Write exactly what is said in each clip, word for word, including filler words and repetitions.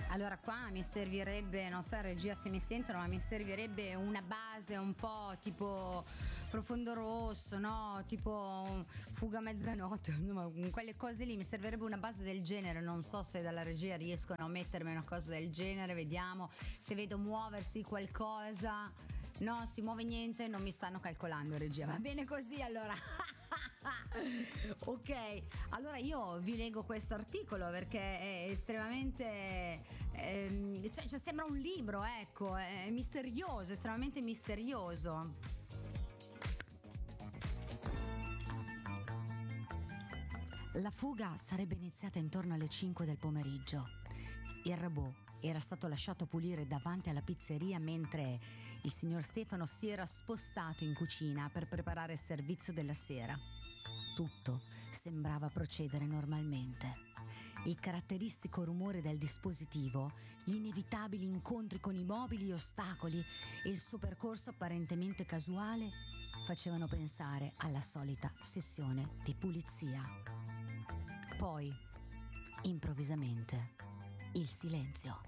Allora qua mi servirebbe, non so regia se mi sentono, ma mi servirebbe una base un po' tipo Profondo Rosso, no? Tipo Fuga a mezzanotte, no, quelle cose lì, mi servirebbe una base del genere. Non so se dalla regia riescono a mettermi una cosa del genere, vediamo se vedo muoversi qualcosa. No, si muove niente, non mi stanno calcolando, regia. Va bene così allora. Ok, allora io vi leggo questo articolo perché è estremamente ehm, cioè, cioè sembra un libro, ecco, è misterioso, estremamente misterioso. La fuga sarebbe iniziata intorno alle cinque del pomeriggio. Il robot era stato lasciato pulire davanti alla pizzeria mentre il signor Stefano si era spostato in cucina per preparare il servizio della sera. Tutto sembrava procedere normalmente. Il caratteristico rumore del dispositivo, gli inevitabili incontri con i mobili e ostacoli e il suo percorso apparentemente casuale facevano pensare alla solita sessione di pulizia. Poi, improvvisamente, il silenzio.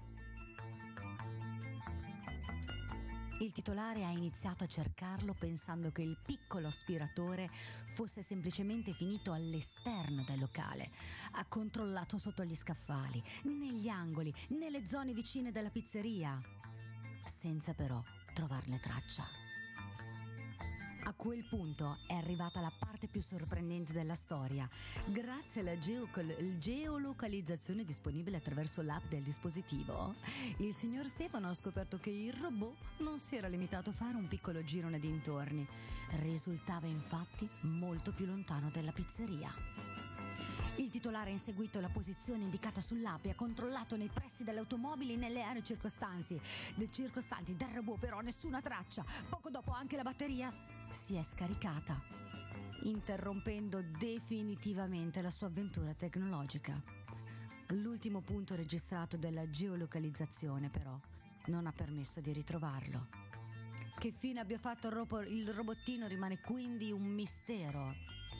Il titolare ha iniziato a cercarlo pensando che il piccolo aspiratore fosse semplicemente finito all'esterno del locale. Ha controllato sotto gli scaffali, negli angoli, nelle zone vicine della pizzeria, senza però trovarne traccia. A quel punto è arrivata la parte più sorprendente della storia. Grazie alla geocal- geolocalizzazione disponibile attraverso l'app del dispositivo, il signor Stefano ha scoperto che il robot non si era limitato a fare un piccolo giro nei dintorni. Risultava infatti molto più lontano dalla pizzeria. Il titolare ha inseguito la posizione indicata sull'app e ha controllato nei pressi delle automobili e nelle aree circostanti. Dei circostanti del robot però nessuna traccia. Poco dopo anche la batteria si è scaricata, interrompendo definitivamente la sua avventura tecnologica. L'ultimo punto registrato della geolocalizzazione però non ha permesso di ritrovarlo. Che fine abbia fatto il, ro- il robottino rimane quindi un mistero.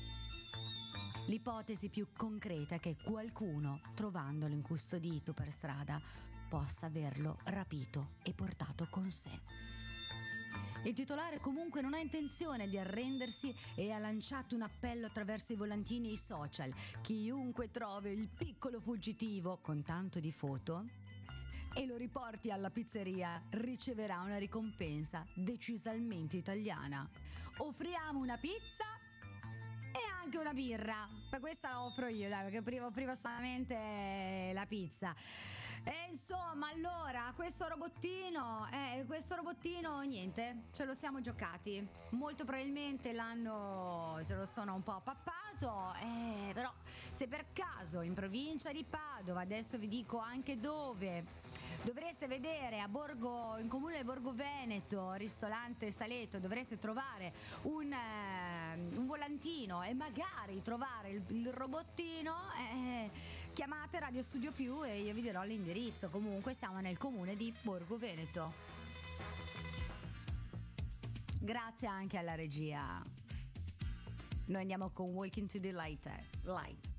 L'ipotesi più concreta è che qualcuno, trovandolo incustodito per strada, possa averlo rapito e portato con sé. Il titolare comunque non ha intenzione di arrendersi e ha lanciato un appello attraverso i volantini e i social. Chiunque trovi il piccolo fuggitivo con tanto di foto e lo riporti alla pizzeria riceverà una ricompensa decisamente italiana. Offriamo una pizza e anche una birra. Per questa la offro io, dai, perché prima offrivo solamente la pizza. E insomma, allora, questo robottino, eh, questo robottino, niente, ce lo siamo giocati. Molto probabilmente l'hanno, se lo sono un po' pappato, eh, però se per caso in provincia di Padova, adesso vi dico anche dove, dovreste vedere a Borgo, in comune di Borgo Veneto, ristorante Saletto, dovreste trovare un, eh, un volantino e magari trovare il, il robottino, eh, chiamate Radio Studio Più e io vi dirò l'indirizzo. Comunque siamo nel comune di Borgo Veneto. Grazie anche alla regia. Noi andiamo con Walking to the Light. Light.